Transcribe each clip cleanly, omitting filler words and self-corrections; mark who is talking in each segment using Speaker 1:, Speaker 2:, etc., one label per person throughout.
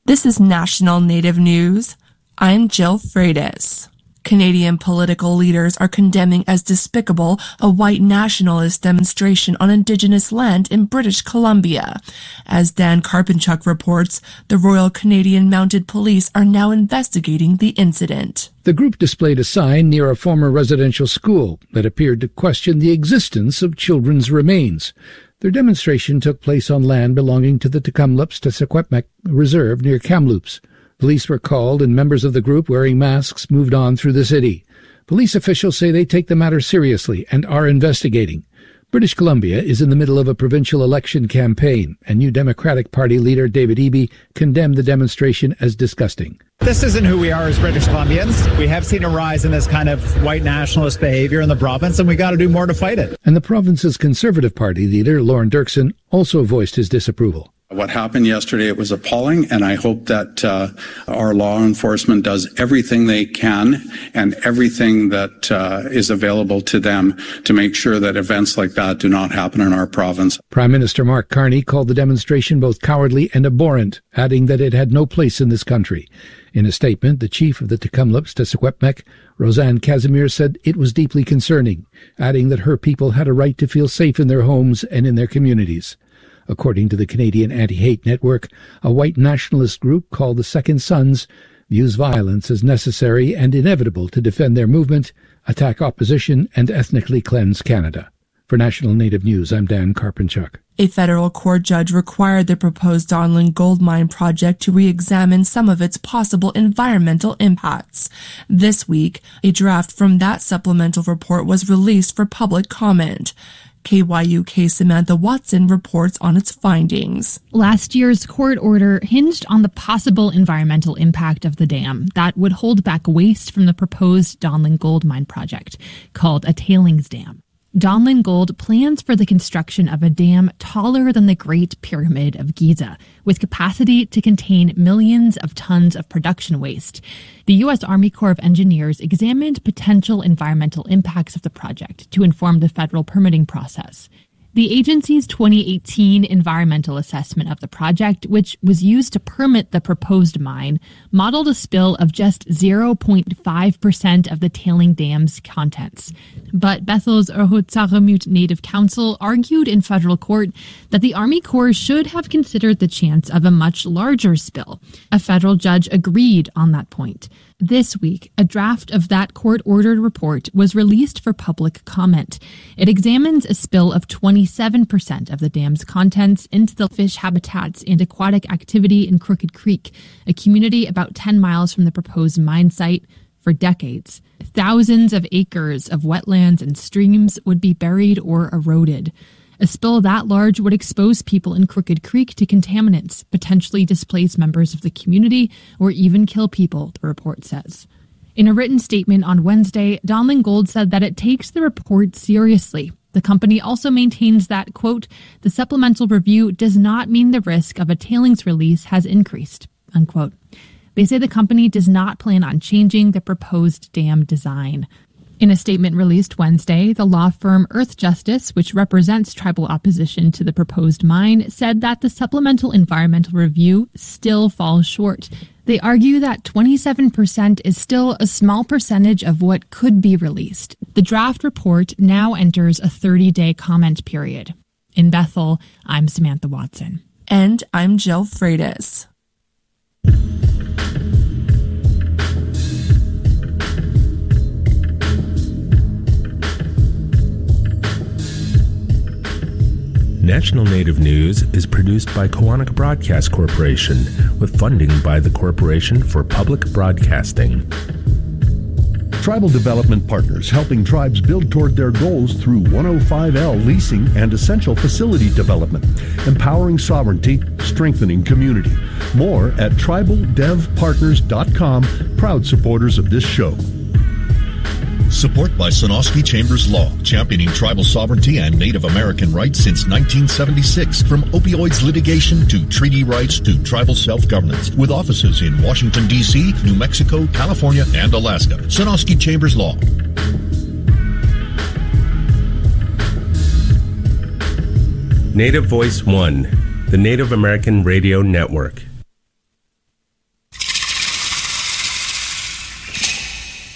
Speaker 1: This is National Native News. I'm Jill Freitas. Canadian political leaders are condemning as despicable a white nationalist demonstration on Indigenous land in British Columbia. As Dan Karpinchuk reports, the Royal Canadian Mounted Police are now investigating the incident.
Speaker 2: The group displayed a sign near a former residential school that appeared to question the existence of children's remains. Their demonstration took place on land belonging to the Tk'emlúps-te-Secwepemc Reserve near Kamloops. Police were called and members of the group wearing masks moved on through the city. Police officials say they take the matter seriously and are investigating. British Columbia is in the middle of a provincial election campaign, and New Democratic Party leader David Eby condemned the demonstration as disgusting.
Speaker 3: This isn't who we are as British Columbians. We have seen a rise in this kind of white nationalist behavior in the province, and we got to do more to fight it.
Speaker 2: And the province's Conservative Party leader, Lorne Dirksen, also voiced his disapproval.
Speaker 4: What happened yesterday, it was appalling, and I hope that our law enforcement does everything they can and everything that is available to them to make sure that events like that do not happen in our province.
Speaker 2: Prime Minister Mark Carney called the demonstration both cowardly and abhorrent, adding that it had no place in this country. In a statement, the chief of the Tk'emlúps-te-Secwepemc, Roseanne Casimir, said it was deeply concerning, adding that her people had a right to feel safe in their homes and in their communities. According to the Canadian Anti-Hate Network, a white nationalist group called the Second Sons views violence as necessary and inevitable to defend their movement, attack opposition, and ethnically cleanse Canada. For National Native News, I'm Dan Karpinchuk.
Speaker 1: A federal court judge required the proposed Donlin Gold Mine project to re-examine some of its possible environmental impacts. This week, a draft from that supplemental report was released for public comment. KYUK Samantha Watson reports on its findings.
Speaker 5: Last year's court order hinged on the possible environmental impact of the dam that would hold back waste from the proposed Donlin Gold Mine project, called a tailings dam. Donlin Gold plans for the construction of a dam taller than the Great Pyramid of Giza, with capacity to contain millions of tons of production waste. The U.S. Army Corps of Engineers examined potential environmental impacts of the project to inform the federal permitting process. The agency's 2018 environmental assessment of the project, which was used to permit the proposed mine, modeled a spill of just 0.5% of the tailing dam's contents. But Bethel's Rhots'agamut Native Council argued in federal court that the Army Corps should have considered the chance of a much larger spill. A federal judge agreed on that point. This week, a draft of that court-ordered report was released for public comment. It examines a spill of 27% of the dam's contents into the fish habitats and aquatic activity in Crooked Creek, a community about 10 miles from the proposed mine site. For decades, thousands of acres of wetlands and streams would be buried or eroded. A spill that large would expose people in Crooked Creek to contaminants, potentially displace members of the community, or even kill people, the report says. In a written statement on Wednesday, Donlin Gold said that it takes the report seriously. The company also maintains that, quote, the supplemental review does not mean the risk of a tailings release has increased, unquote. They say the company does not plan on changing the proposed dam design. In a statement released Wednesday, the law firm Earth Justice, which represents tribal opposition to the proposed mine, said that the supplemental environmental review still falls short. They argue that 27% is still a small percentage of what could be released. The draft report now enters a 30-day comment period. In Bethel, I'm Samantha Watson.
Speaker 1: And I'm Jill Freitas.
Speaker 6: National Native News is produced by Kawanak Broadcast Corporation with funding by the Corporation for Public Broadcasting.
Speaker 7: Tribal Development Partners, helping tribes build toward their goals through 105L leasing and essential facility development, empowering sovereignty, strengthening community. More at tribaldevpartners.com, proud supporters of this show.
Speaker 8: Support by Sonosky Chambers Law, championing tribal sovereignty and Native American rights since 1976. From opioids litigation to treaty rights to tribal self-governance. With offices in Washington, D.C., New Mexico, California, and Alaska. Sonosky Chambers Law.
Speaker 6: Native Voice One, the Native American Radio Network.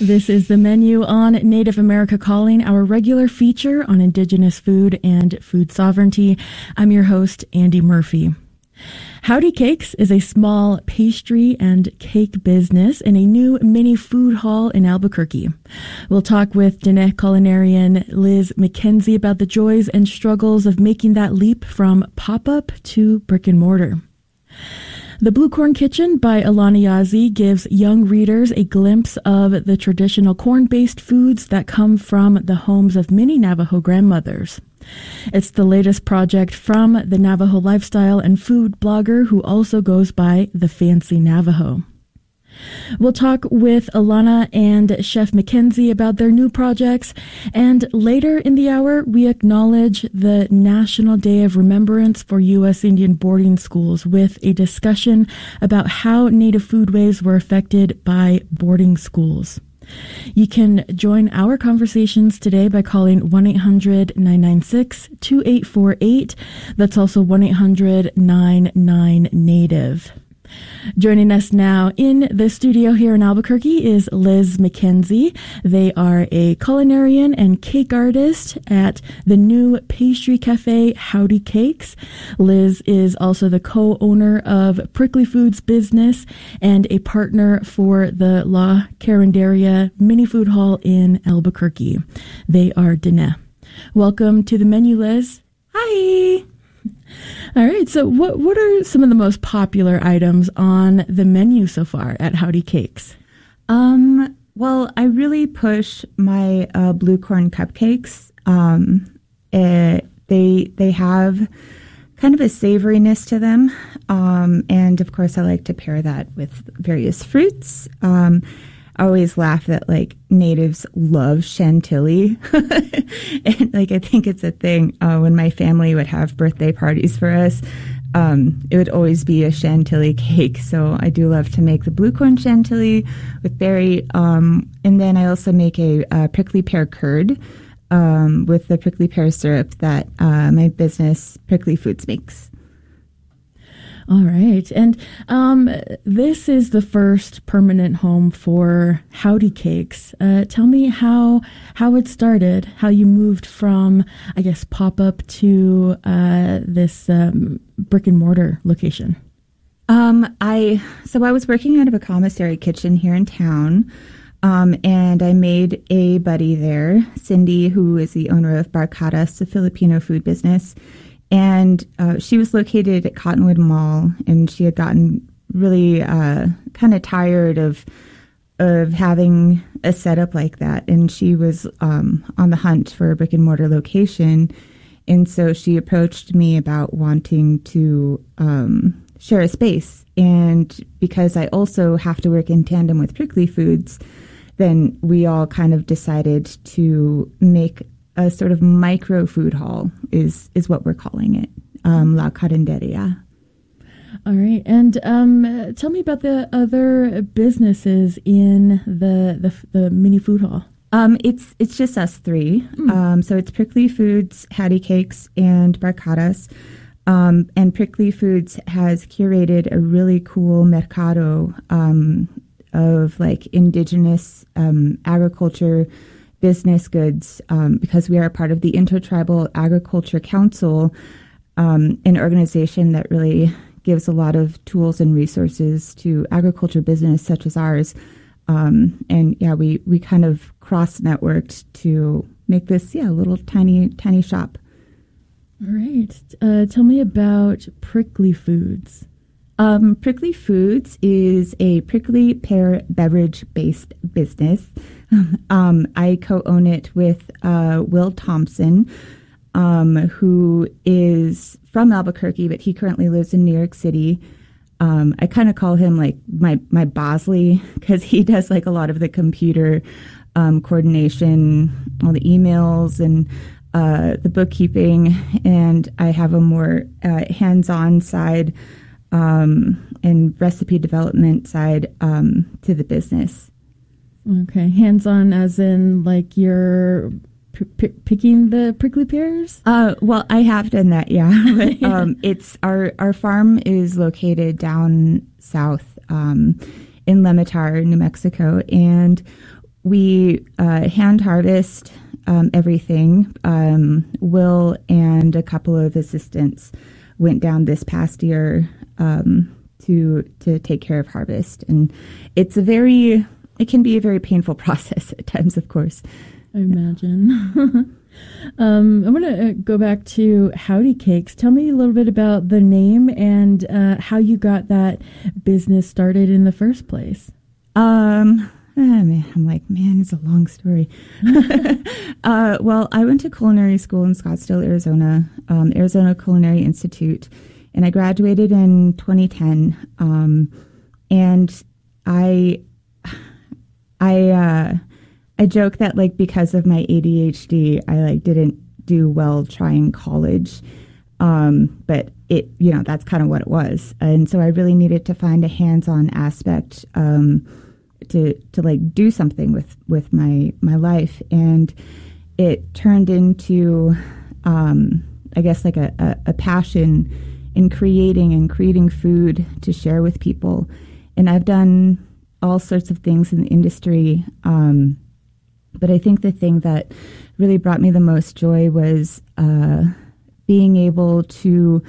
Speaker 9: This is The Menu on Native America Calling, our regular feature on Indigenous food and food sovereignty. I'm your host, Andy Murphy. Howdy Cakes is a small pastry and cake business in a new mini food hall in Albuquerque. We'll talk with Diné culinarian Liz McKenzie about the joys and struggles of making that leap from pop-up to brick and mortar. The Blue Corn Kitchen by Alana Yazzie gives young readers a glimpse of the traditional corn-based foods that come from the homes of many Navajo grandmothers. It's the latest project from the Navajo lifestyle and food blogger who also goes by The Fancy Navajo. We'll talk with Alana and Chef McKenzie about their new projects, and later in the hour, we acknowledge the National Day of Remembrance for U.S. Indian boarding schools with a discussion about how Native foodways were affected by boarding schools. You can join our conversations today by calling 1-800-996-2848. That's also 1-800-99-NATIVE. Joining us now in the studio here in Albuquerque is Liz McKenzie. They are a culinarian and cake artist at the new pastry cafe Howdy Cakes. Liz is also the co-owner of Prickly Foods business and a partner for the La Carinderia mini food hall in Albuquerque. They are Diné. Welcome to The Menu, Liz. Hi. All right, so what are some of the most popular items on the menu so far at Howdy Cakes?
Speaker 10: Well, I really push my blue corn cupcakes. They have kind of a savoriness to them, and of course, I like to pair that with various fruits. I always laugh that natives love chantilly. And I think it's a thing when my family would have birthday parties for us, it would always be a chantilly cake. So I do love to make the blue corn chantilly with berry. And then I also make a prickly pear curd with the prickly pear syrup that my business Prickly Foods makes.
Speaker 9: All right. And this is the first permanent home for Howdy Cakes. Tell me how it started, how you moved from, I guess, pop-up to this brick and mortar location.
Speaker 10: I was working out of a commissary kitchen here in town, and I made a buddy there, Cindy, who is the owner of Barcadas, a Filipino food business. And she was located at Cottonwood Mall, and she had gotten really kind of tired of having a setup like that. And she was on the hunt for a brick and mortar location. And so she approached me about wanting to share a space. And because I also have to work in tandem with Prickly Foods, then we all kind of decided to make a sort of micro food hall is what we're calling it, La Carinderia.
Speaker 9: All right, and tell me about the other businesses in the mini food hall.
Speaker 10: It's just us three. So it's Prickly Foods, Howdy Cakes, and Barcadas. And Prickly Foods has curated a really cool mercado of indigenous agriculture business goods, because we are part of the Intertribal Agriculture Council, an organization that really gives a lot of tools and resources to agriculture business such as ours. We kind of cross-networked to make this, a little tiny shop.
Speaker 9: All right. Tell me about Prickly Foods.
Speaker 10: Prickly Foods is a prickly pear beverage-based business. I co-own it with Will Thompson, who is from Albuquerque, but he currently lives in New York City. I kind of call him my Bosley, because he does a lot of the computer coordination, all the emails and the bookkeeping, and I have a more hands-on side and recipe development side to the business.
Speaker 9: Okay, hands-on as in you're picking the prickly pears?
Speaker 10: Well, I have done that, yeah. But, it's our farm is located down south in Lemitar, New Mexico, and we hand harvest everything. Will and a couple of assistants went down this past year to take care of harvest, and it can be a very painful process at times, of course.
Speaker 9: I imagine. I'm going to go back to Howdy Cakes. Tell me a little bit about the name and how you got that business started in the first place.
Speaker 10: It's a long story. Well, I went to culinary school in Scottsdale, Arizona, Arizona Culinary Institute, and I graduated in 2010. And I joke that because of my ADHD, I didn't do well trying college. But that's kind of what it was. And so I really needed to find a hands-on aspect, to do something with my life. And it turned into, a passion in creating food to share with people. And I've done all sorts of things in the industry. But I think the thing that really brought me the most joy was being able to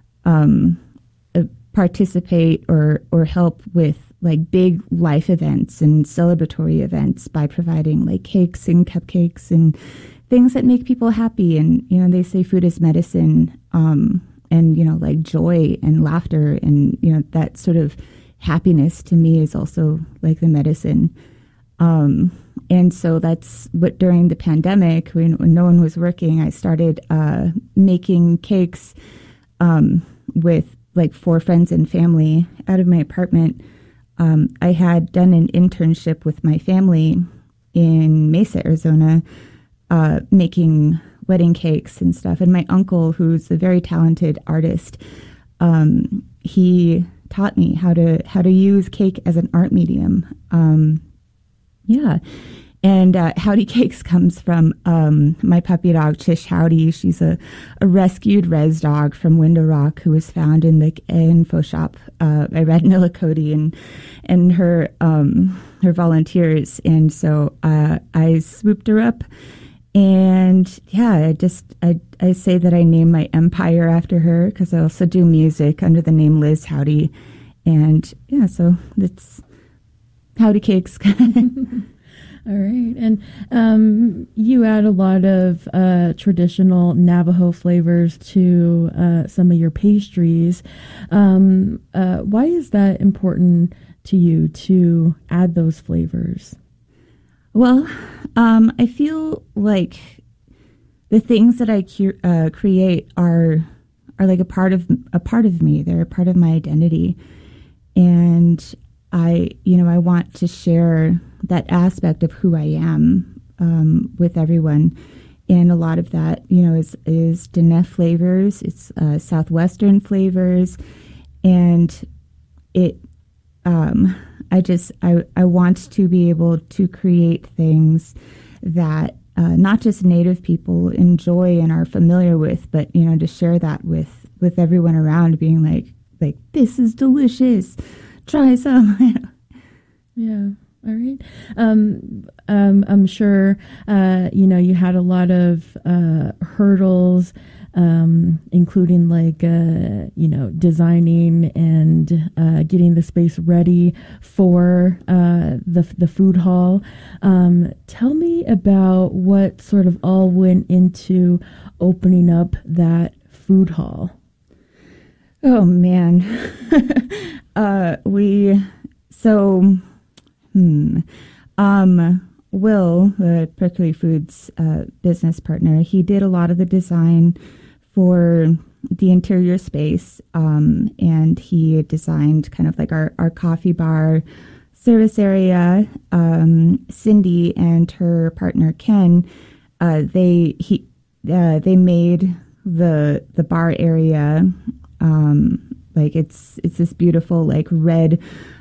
Speaker 10: participate or help with big life events and celebratory events by providing cakes and cupcakes and things that make people happy. And, they say food is medicine, and, joy and laughter and, that sort of happiness to me is also the medicine. And so that's what during the pandemic, when no one was working, I started making cakes with 4 friends and family out of my apartment. I had done an internship with my family in Mesa, Arizona, making wedding cakes and stuff. And my uncle, who's a very talented artist, he taught me how to use cake as an art medium. And Howdy Cakes comes from my puppy dog, Chish Howdy. She's a rescued res dog from Window Rock who was found in the info shop by Radnilla Cody and her volunteers. And so I swooped her up. And I say that I named my empire after her because I also do music under the name Liz Howdy. And so it's Howdy Cakes.
Speaker 9: All right. And you add a lot of traditional Navajo flavors to some of your pastries. Why is that important to you to add those flavors?
Speaker 10: Well, I feel like the things that I create are a part of me. They're a part of my identity. And I want to share that aspect of who I am with everyone. And a lot of that, is Diné flavors. It's Southwestern flavors. And it, I want to be able to create things that not just Native people enjoy and are familiar with, but, to share that with everyone around, being like, this is delicious. Try some.
Speaker 9: Yeah. All right. I'm sure, you had a lot of hurdles, including designing and getting the space ready for the food hall. Tell me about what sort of all went into opening up that food hall.
Speaker 10: Oh, man. Will, the Prickly Foods business partner, he did a lot of the design for the interior space, and he designed kind of our coffee bar service area. Cindy and her partner Ken, they made the bar area it's this beautiful red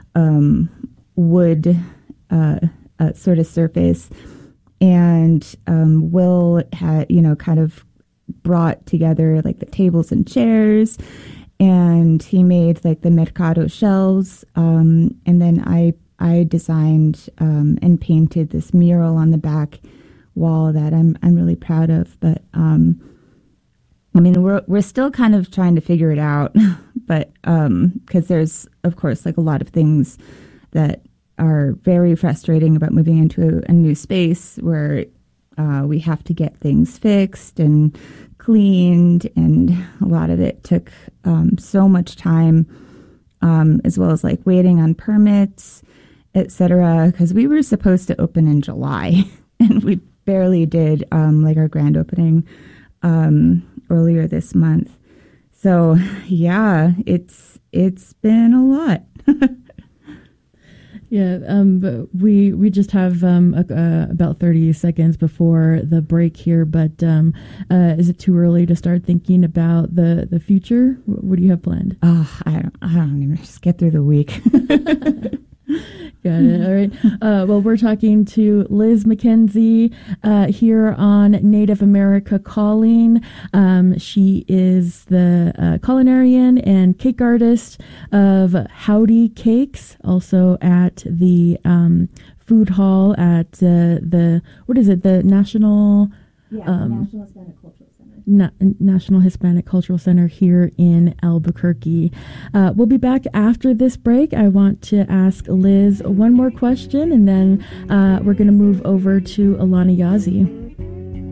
Speaker 10: wood sort of surface, and Will had kind of brought together the tables and chairs, and he made the mercado shelves, and then I I designed and painted this mural on the back wall that I'm really proud of. But I mean, we're still kind of trying to figure it out, but because there's, of course, like a lot of things that are very frustrating about moving into a new space where we have to get things fixed and cleaned, and a lot of it took so much time, as well as like waiting on permits, etc. Because we were supposed to open in July, and we barely did like our grand opening earlier this month. So yeah, it's been a lot.
Speaker 9: Yeah, but we just have about 30 seconds before the break here, but is it too early to start thinking about the future? What do you have planned?
Speaker 10: Oh, I don't even, just get through the week.
Speaker 9: Got it. All right. Well, we're talking to Liz McKenzie here on Native America Calling. She is the culinarian and cake artist of Howdy Cakes, also at the food hall at the National...
Speaker 10: National Hispanic Cultural Center.
Speaker 9: National Hispanic Cultural Center here in Albuquerque. We'll be back after this break. I want to ask Liz one more question, and then we're going to move over to Alana Yazzie.